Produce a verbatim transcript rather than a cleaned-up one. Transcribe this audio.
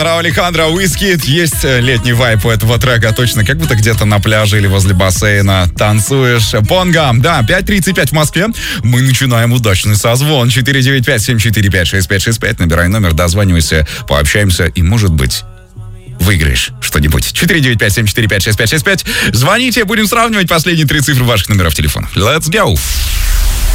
Алехандро Уискид. Есть летний вайп у этого трека. Точно, как будто где-то на пляже или возле бассейна танцуешь. Понга. Да, пять тридцать пять в Москве. Мы начинаем удачный созвон. четыре девять пять семь четыре пять шесть пять шесть пять. Набирай номер, дозванивайся, пообщаемся и, может быть, выиграешь что-нибудь. четыре девять пять семь четыре пять шесть пять шесть пять. Звоните, будем сравнивать последние три цифры ваших номеров телефона. Let's go!